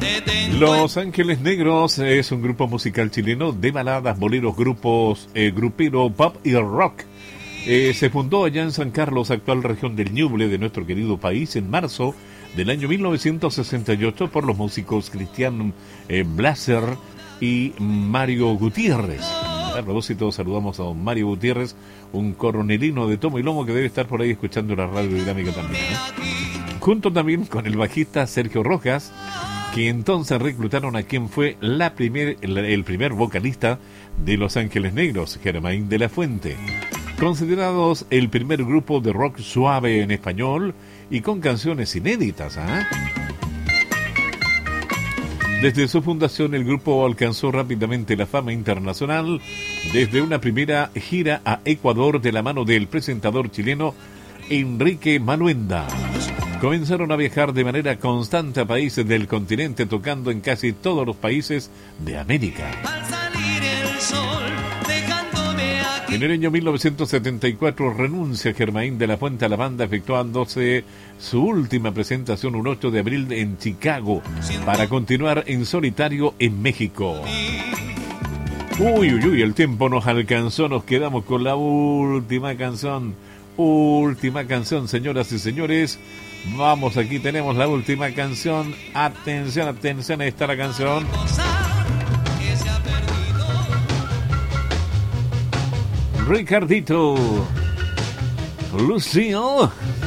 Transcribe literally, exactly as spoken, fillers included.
Los Ángeles Negros es un grupo musical chileno de baladas, boleros, grupos, eh, grupero, pop y rock. Eh, se fundó allá en San Carlos, actual región del Ñuble de nuestro querido país, en marzo del año mil novecientos sesenta y ocho por los músicos Cristian eh, Blaser y Mario Gutiérrez. A propósito, saludamos a don Mario Gutiérrez, un coronelino de tomo y lomo que debe estar por ahí escuchando la radio dinámica también, ¿eh? Junto también con el bajista Sergio Rojas, que entonces reclutaron a quien fue la primer, el, el primer vocalista de Los Ángeles Negros, Germain de la Fuente. Considerados el primer grupo de rock suave en español y con canciones inéditas, ¿eh? Desde su fundación, el grupo alcanzó rápidamente la fama internacional desde una primera gira a Ecuador de la mano del presentador chileno Enrique Maluenda. Comenzaron a viajar de manera constante a países del continente, tocando en casi todos los países de América. En el año mil novecientos setenta y cuatro renuncia Germain de la Fuente a la banda, efectuándose su última presentación un ocho de abril en Chicago, para continuar en solitario en México. Uy, uy, uy, el tiempo nos alcanzó, nos quedamos con la última canción. Última canción, señoras y señores. Vamos, aquí tenemos la última canción. Atención, atención, ahí está la canción. Ricardito, Lucille